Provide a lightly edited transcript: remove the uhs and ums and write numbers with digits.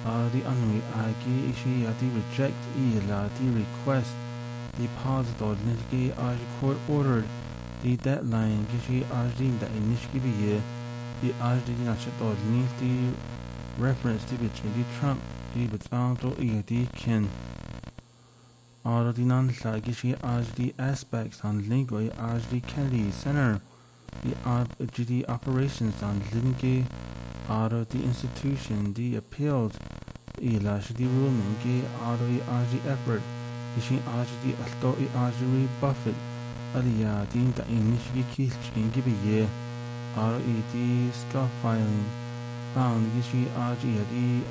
the anui agi ishi adi reject ila the request the positive nishki agi court ordered the deadline gishi agi da inishki biye the agi nashatod ni the reference to between the Trump the betanto the kin the non-gishi agi aspects on lingui agi Kennedy Center the GD operations on Linke the institution the appealed ila the ruling ge the effort ishi the alto ajri buffet aliya din da inishgi kilchin gibiye the scuff filing found gishi the